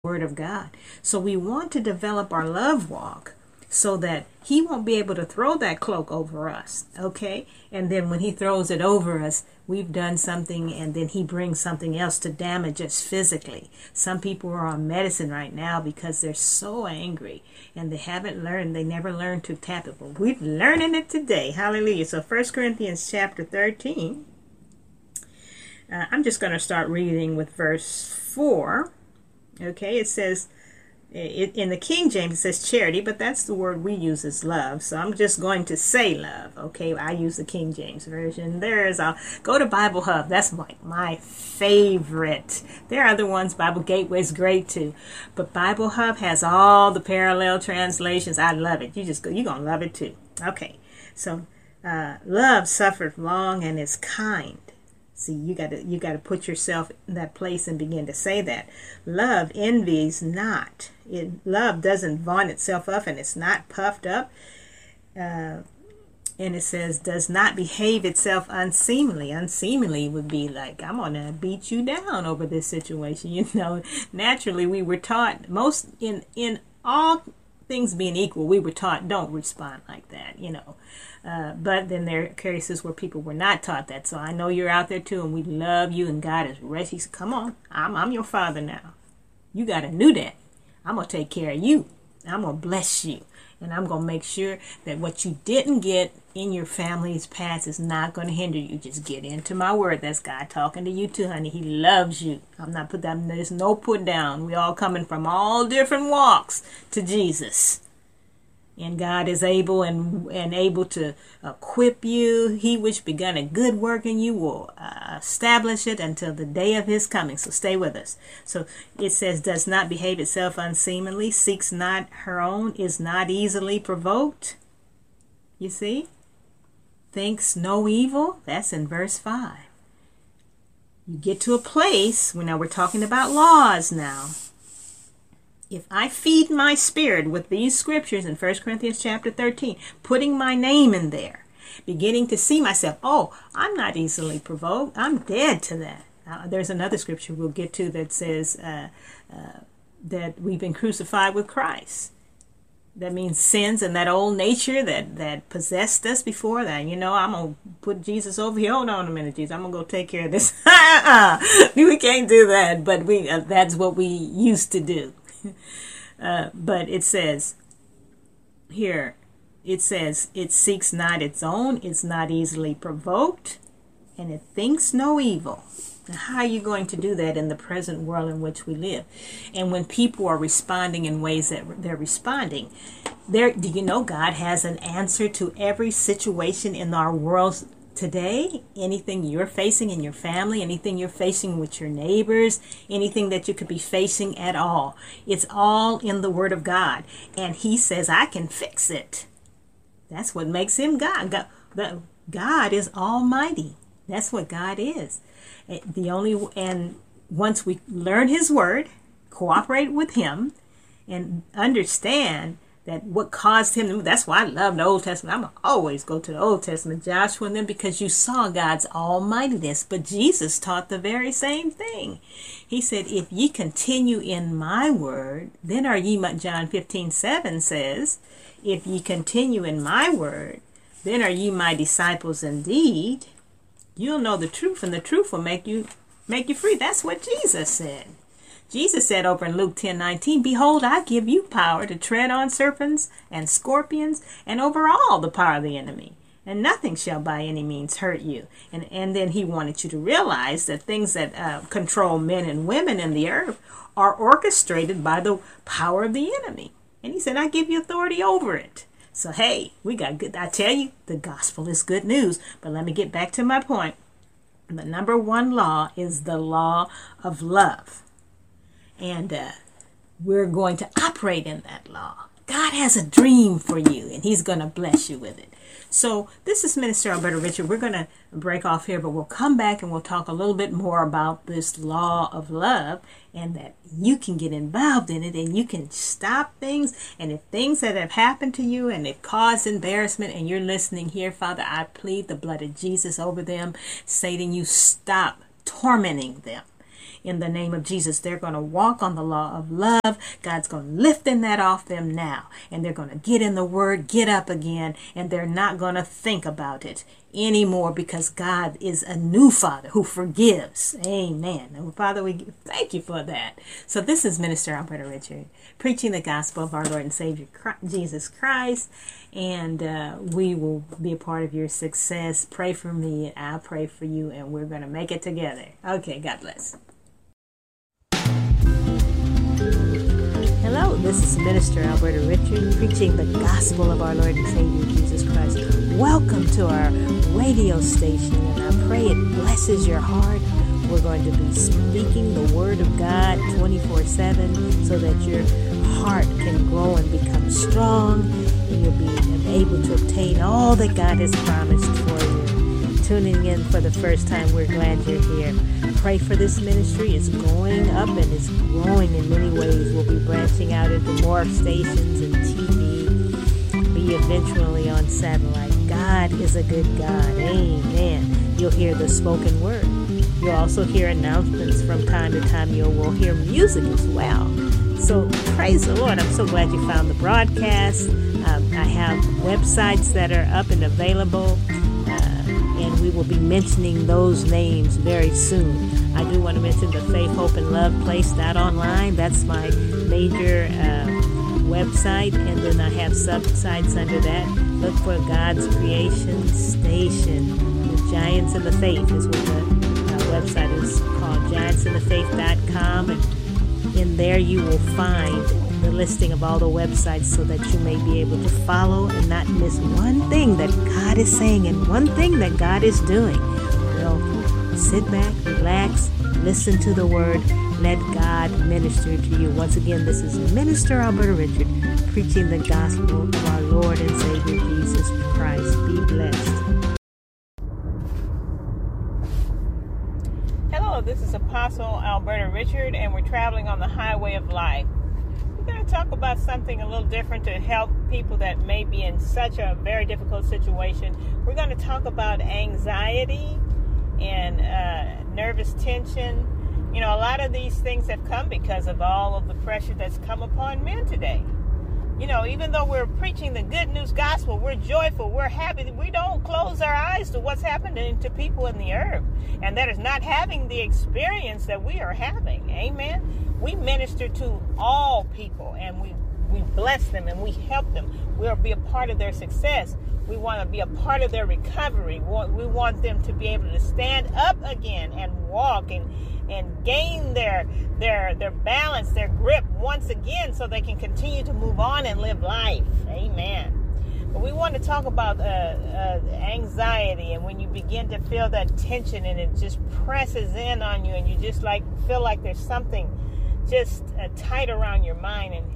Word of God. So we want to develop our love walk so that he won't be able to throw that cloak over us, okay? And then when he throws it over us, we've done something, and then he brings something else to damage us physically. Some people are on medicine right now because they're so angry, and they never learned to tap it. But we're learning it today. Hallelujah. So 1 Corinthians chapter 13, I'm just going to start reading with verse 4. Okay, it says, in the King James, it says charity, but that's the word we use as love. So I'm just going to say love. Okay, I use the King James Version. I'll go to Bible Hub. That's my favorite. There are other ones. Bible Gateway is great too. But Bible Hub has all the parallel translations. I love it. You're going to love it too. Okay, so love suffered long and is kind. See, you got to put yourself in that place and begin to say that. Love envies not. Love doesn't vaunt itself up, and it's not puffed up. And it says, does not behave itself unseemly. Unseemly would be like, I'm going to beat you down over this situation. Naturally, we were taught, in all things being equal, we were taught, don't respond like that, But then there are cases where people were not taught that. So I know you're out there too, and we love you, and God is ready. He said, come on, I'm your father now. You got a new daddy. I'm going to take care of you. I'm going to bless you. And I'm going to make sure that what you didn't get in your family's past is not going to hinder you. Just get into my word. That's God talking to you too, honey. He loves you. There's no put down. We all coming from all different walks to Jesus. And God is able and able to equip you. He which begun a good work in you will establish it until the day of his coming. So stay with us. So it says, does not behave itself unseemly, seeks not her own, is not easily provoked. You see? Thinks no evil. That's in verse 5. You get to a place, now we're talking about laws now. If I feed my spirit with these scriptures in 1 Corinthians chapter 13, putting my name in there, beginning to see myself, I'm not easily provoked. I'm dead to that. There's another scripture we'll get to that says that we've been crucified with Christ. That means sins and that old nature that possessed us before that. I'm going to put Jesus over here. Hold on a minute, Jesus. I'm going to go take care of this. We can't do that, but that's what we used to do. But it says here, it seeks not its own, it's not easily provoked, and it thinks no evil. Now, how are you going to do that in the present world in which we live? And when people are responding in ways that they're responding, do you know God has an answer to every situation in our world today? Anything you're facing in your family, anything you're facing with your neighbors, anything that you could be facing at all. It's all in the Word of God. And he says, I can fix it. That's what makes him God. God is almighty. That's what God is. And once we learn his word, cooperate with him, and understand that what caused him to, that's why I love the Old Testament. I'm going to always go to the Old Testament, Joshua and them, because you saw God's almightiness. But Jesus taught the very same thing. He said, if ye continue in my word, then are ye, John 15:7 says, if ye continue in my word, then are ye my disciples indeed. You'll know the truth, and the truth will make you free. That's what Jesus said. Jesus said over in Luke 10:19, behold, I give you power to tread on serpents and scorpions and over all the power of the enemy, and nothing shall by any means hurt you. And then he wanted you to realize that things that control men and women in the earth are orchestrated by the power of the enemy. And he said, I give you authority over it. So, hey, we got good. I tell you, the gospel is good news. But let me get back to my point. The number one law is the law of love. And we're going to operate in that law. God has a dream for you, and he's going to bless you with it. So this is Minister Alberta Richard. We're going to break off here, but we'll come back and we'll talk a little bit more about this law of love, and that you can get involved in it and you can stop things. And if things that have happened to you and it caused embarrassment and you're listening here, Father, I plead the blood of Jesus over them. Satan, you stop tormenting them. in the name of Jesus. They're going to walk on the law of love. God's going to lifting that off them now. And they're going to get in the word, get up again, and they're not going to think about it anymore, because God is a new Father who forgives. Amen. And Father, we thank you for that. So this is Minister Alberta Richard, preaching the gospel of our Lord and Savior Jesus Christ, and we will be a part of your success. Pray for me, I'll pray for you, and we're going to make it together. Okay, God bless. Hello, this is Minister Alberta Richard, preaching the gospel of our Lord and Savior Jesus Christ. Welcome to our radio station, and I pray it blesses your heart. We're going to be speaking the Word of God 24/7 so that your heart can grow and become strong, and you'll be able to obtain all that God has promised for you. Tuning in for the first time, we're glad you're here. Pray for this ministry. It's going up and it's growing in many ways. We'll be branching out into more stations and TV, be eventually on satellite. God is a good God. Amen. You'll hear the spoken word. You'll also hear announcements from time to time. You will hear music as well. So praise the Lord. I'm so glad you found the broadcast. I have websites that are up and available, and we will be mentioning those names very soon. I do want to mention the Faith, Hope, and Love Place.online. That's my major website, and then I have sub-sites under that. Look for God's Creation Station. The Giants in the Faith is what the website is called, giantsinthefaith.com, and in there you will find the listing of all the websites so that you may be able to follow and not miss one thing that God is saying and one thing that God is doing. Well, sit back, relax, listen to the word, let God minister to you. Once again, this is Minister Alberta Richard, preaching the gospel of our Lord and Savior Jesus Christ. Be blessed. Hello, this is Apostle Alberta Richard, and we're traveling on the highway of life. We're going to talk about something a little different to help people that may be in such a very difficult situation. We're going to talk about anxiety and nervous tension. You know, a lot of these things have come because of all of the pressure that's come upon men today. You know, even though we're preaching the good news gospel, we're joyful, we're happy. We don't close our eyes to what's happening to people in the earth, and that is not having the experience that we are having. Amen. We minister to all people, and we bless them and we help them. We'll be a part of their success. We want to be a part of their recovery. We want them to be able to stand up again and walk and gain their balance, their grip once again, so they can continue to move on and live life. Amen. But we want to talk about anxiety, and when you begin to feel that tension and it just presses in on you, and you just feel like there's something just tight around your mind, and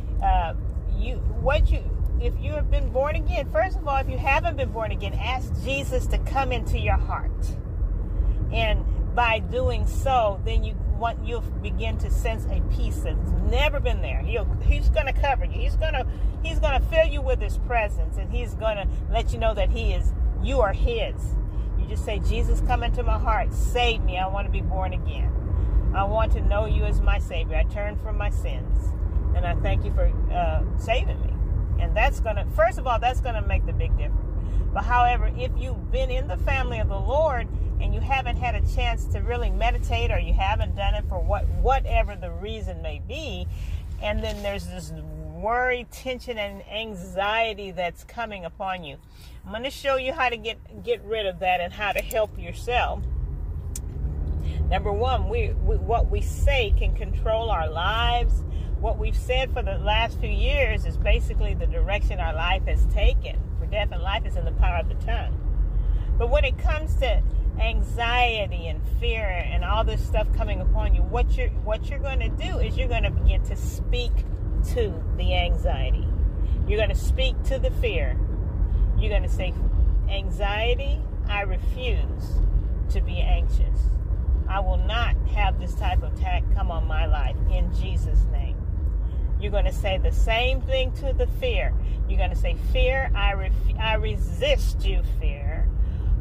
if you have been born again, first of all, if you haven't been born again, ask Jesus to come into your heart, and by doing so, then you'll begin to sense a peace that's never been there. He's going to cover you. He's going to fill you with His presence, and He's going to let you know that you are His. You just say, Jesus, come into my heart, save me. I want to be born again. I want to know you as my Savior. I turn from my sins, and I thank you for saving me. And that's going to make the big difference. But however, if you've been in the family of the Lord and you haven't had a chance to really meditate, or you haven't done it for whatever the reason may be, and then there's this worry, tension, and anxiety that's coming upon you, I'm going to show you how to get rid of that and how to help yourself. Number one, what we say can control our lives. What we've said for the last few years is basically the direction our life has taken. For death and life is in the power of the tongue. But when it comes to anxiety and fear and all this stuff coming upon you, what you're going to do is you're going to begin to speak to the anxiety. You're going to speak to the fear. You're going to say, anxiety, I refuse to be anxious. I will not have this type of attack come on my life in Jesus' name. You're going to say the same thing to the fear. You're going to say, fear, I resist you, fear.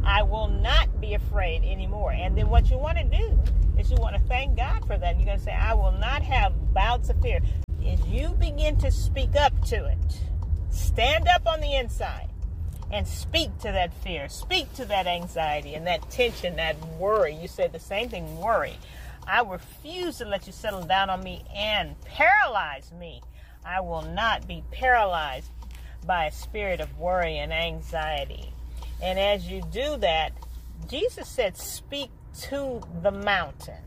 I will not be afraid anymore. And then what you want to do is you want to thank God for that. You're going to say, I will not have bouts of fear. As you begin to speak up to it, stand up on the inside and speak to that fear, speak to that anxiety and that tension, that worry. You said the same thing, worry. I refuse to let you settle down on me and paralyze me. I will not be paralyzed by a spirit of worry and anxiety. And as you do that, Jesus said, speak to the mountain,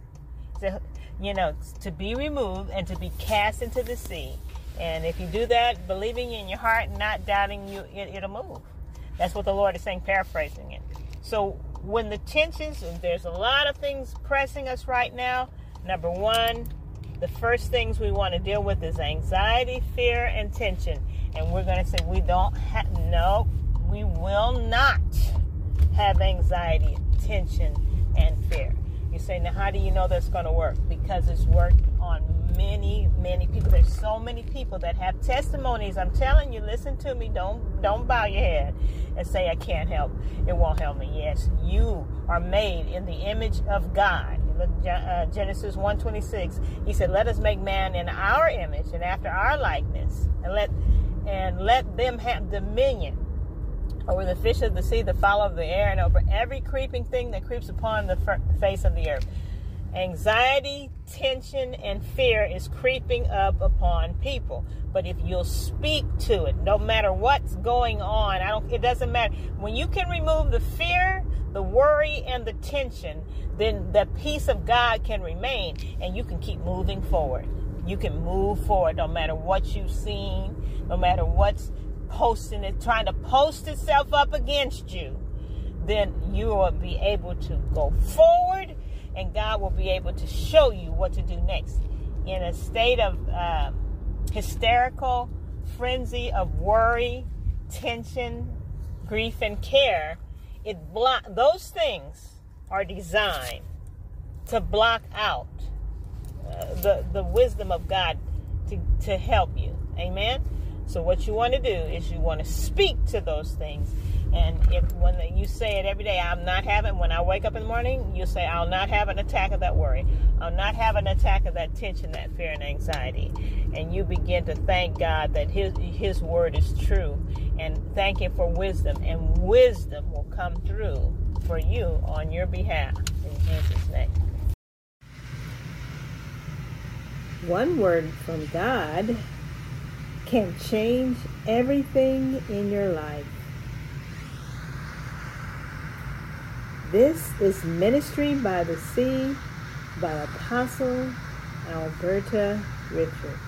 to be removed and to be cast into the sea. And if you do that, believing in your heart, not doubting you, it'll move. That's what the Lord is saying, paraphrasing it. So when the tensions, and there's a lot of things pressing us right now, number one, the first things we want to deal with is anxiety, fear, and tension. And we're going to say we will not have anxiety, tension, and fear. You say, now how do you know that's going to work? Because it's worked on many, many people. There's so many people that have testimonies. I'm telling you, listen to me. Don't bow your head and say, I can't help. It won't help me. Yes, you are made in the image of God. Genesis 1:26. He said, let us make man in our image and after our likeness, and let them have dominion over the fish of the sea, the fowl of the air, and over every creeping thing that creeps upon the face of the earth. Anxiety, tension, and fear is creeping up upon people. But if you'll speak to it, no matter what's going on, it doesn't matter. When you can remove the fear, the worry, and the tension, then the peace of God can remain, and you can keep moving forward. You can move forward no matter what you've seen, no matter what's trying to post itself up against you. Then you will be able to go forward, and God will be able to show you what to do next. In a state of hysterical frenzy of worry, tension, grief, and care, those things are designed to block out the wisdom of God to help you. Amen? So what you want to do is you want to speak to those things. And when you say it every day, when I wake up in the morning, you say, I'll not have an attack of that worry. I'll not have an attack of that tension, that fear, and anxiety. And you begin to thank God that His word is true, and thank Him for wisdom. And wisdom will come through for you on your behalf. In Jesus' name. One word from God can change everything in your life. This is Ministry by the Sea by Apostle Alberta Richards.